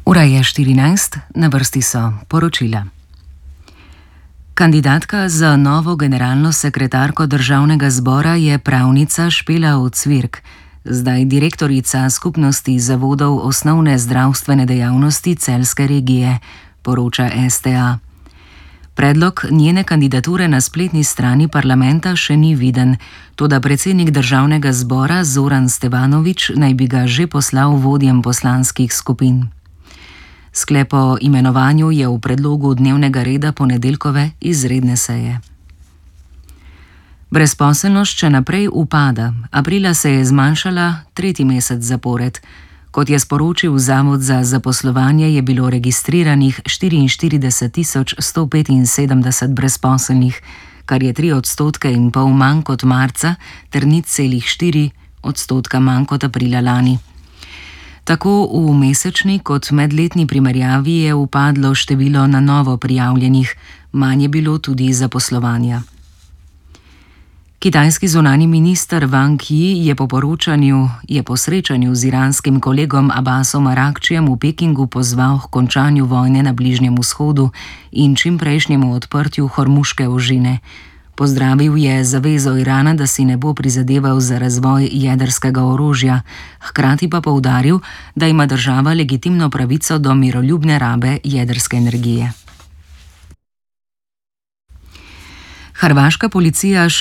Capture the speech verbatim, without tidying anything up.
Ura je štirinajst, na vrsti so poročila. Kandidatka za novo generalno sekretarko državnega zbora je pravnica Špela Ocvirk, zdaj direktorica Skupnosti zavodov osnovne zdravstvene dejavnosti Celjske regije, poroča S T A. Predlog njene kandidature na spletni strani parlamenta še ni viden, toda predsednik državnega zbora Zoran Stevanović naj bi ga že poslal vodjem poslanskih skupin. Sklep o imenovanju je v predlogu dnevnega reda ponedeljkove izredne seje. Brezposelnost še naprej upada, aprila se je zmanjšala tretji mesec zapored. Kot je sporočil Zavod za zaposlovanje, je bilo registriranih štiriinštirideset tisoč sto petinsedemdeset brezposelnih, kar je tri odstotke in pol manj kot marca ter nič celih štiri odstotka manj kot aprila lani. Tako v mesečni kot medletni primerjavi je upadlo število na novo prijavljenih, manj je bilo tudi zaposlovanja. Kitajski zunanji minister Wang Yi je po poročanju, je po srečanju z iranskim kolegom Abbasom Aragčijem v Pekingu pozval k končanju vojne na Bližnjem vzhodu in čimprejšnjemu odprtju Hormuške ožine. Pozdravil je zavezo Irana, da si ne bo prizadeval za razvoj jedrskega orožja, hkrati pa poudaril, da ima država legitimno pravico do miroljubne rabe jedrske energije. Hrvaška policija